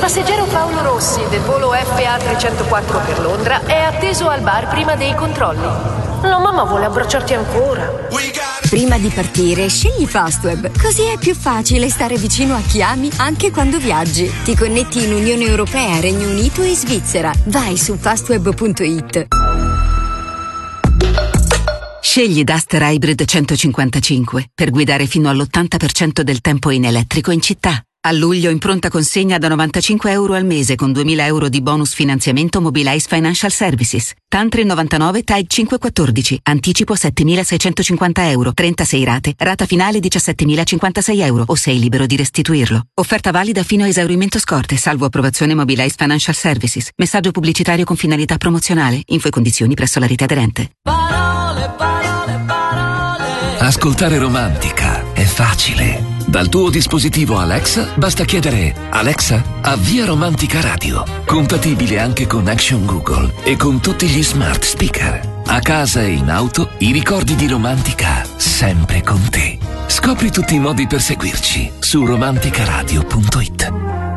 passeggero Paolo Rossi del volo FA 304 per Londra è atteso al bar prima dei controlli. La mamma vuole abbracciarti ancora. Prima di partire, scegli Fastweb, così è più facile stare vicino a chi ami anche quando viaggi. Ti connetti in Unione Europea, Regno Unito e Svizzera. Vai su fastweb.it. Scegli Duster Hybrid 155 per guidare fino all'80% del tempo in elettrico in città. A luglio in pronta consegna da €95 al mese con 2.000 euro di bonus finanziamento Mobilize Financial Services. Tantri 99 TAG 514. Anticipo €7.650. 36 rate. Rata finale €17.056 o sei libero di restituirlo. Offerta valida fino a esaurimento scorte, salvo approvazione Mobilize Financial Services. Messaggio pubblicitario con finalità promozionale. Info e condizioni presso la rete aderente. Parole, parole, parole. Ascoltare Romantica è facile. Dal tuo dispositivo Alexa basta chiedere: Alexa, avvia Romantica Radio. Compatibile anche con Action Google e con tutti gli smart speaker. A casa e in auto, i ricordi di Romantica sempre con te. Scopri tutti i modi per seguirci su romanticaradio.it.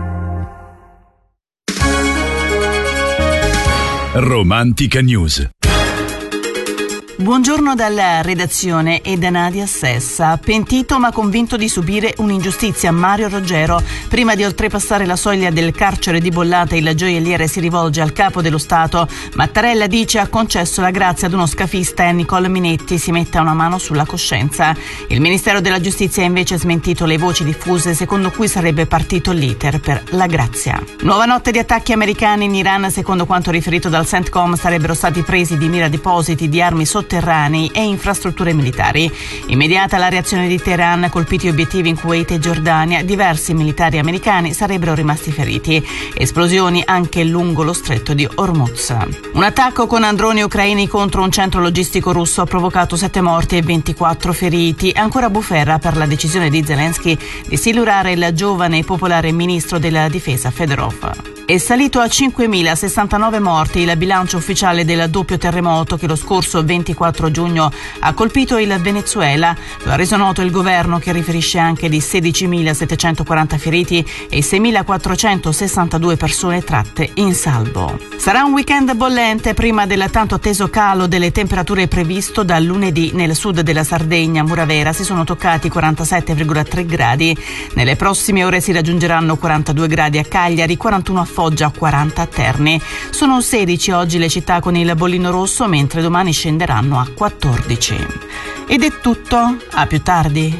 Romantica News. Buongiorno dalla redazione e da Nadia Sessa. Pentito ma convinto di subire un'ingiustizia, Mario Roggero. Prima di oltrepassare la soglia del carcere di Bollate, il gioielliere si rivolge al capo dello Stato. Mattarella dice ha concesso la grazia ad uno scafista e Nicole Minetti si metta una mano sulla coscienza. Il Ministero della Giustizia ha invece smentito le voci diffuse secondo cui sarebbe partito l'iter per la grazia. Nuova notte di attacchi americani in Iran. Secondo quanto riferito dal CENTCOM sarebbero stati presi di mira depositi di armi sotterranei e infrastrutture militari. Immediata la reazione di Teheran, colpiti obiettivi in Kuwait e Giordania, diversi militari americani sarebbero rimasti feriti. Esplosioni anche lungo lo stretto di Hormuz. Un attacco con droni ucraini contro un centro logistico russo ha provocato 7 morti e 24 feriti. Ancora bufera per la decisione di Zelensky di silurare il giovane e popolare ministro della difesa Fedorov. È salito a 5.069 morti il bilancio ufficiale del doppio terremoto che lo scorso 24 giugno ha colpito il Venezuela. Lo ha reso noto il governo, che riferisce anche di 16.740 feriti e 6.462 persone tratte in salvo. Sarà un weekend bollente prima del tanto atteso calo delle temperature previsto dal lunedì. Nel sud della Sardegna, Muravera, si sono toccati 47,3 gradi. Nelle prossime ore si raggiungeranno 42 gradi a Cagliari, 41 a Foggia, 40 a Terni. Sono 16 oggi le città con il bollino rosso, mentre domani scenderanno a 14. Ed è tutto, a più tardi.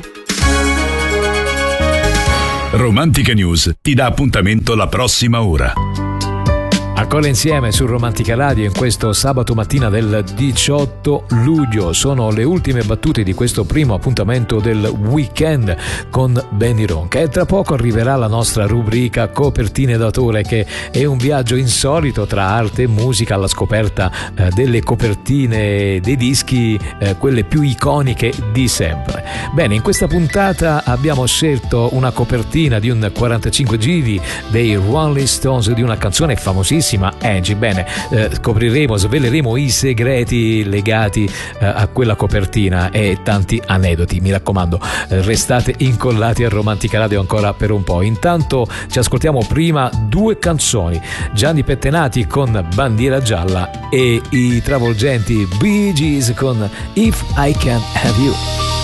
Romantica News ti dà appuntamento la prossima ora. Ancora insieme su Romantica Radio in questo sabato mattina del 18 luglio. Sono le ultime battute di questo primo appuntamento del weekend con Benny Ronca e tra poco arriverà la nostra rubrica Copertine d'autore, che è un viaggio insolito tra arte e musica alla scoperta delle copertine dei dischi, quelle più iconiche di sempre. Bene, in questa puntata abbiamo scelto una copertina di un 45 giri dei Rolling Stones di una canzone famosissima, Angie. Bene, scopriremo, sveleremo i segreti legati a quella copertina e tanti aneddoti. Mi raccomando, restate incollati a Romantica Radio ancora per un po'. Intanto ci ascoltiamo prima due canzoni: Gianni Pettenati con Bandiera Gialla e i travolgenti Bee Gees con If I Can Have You.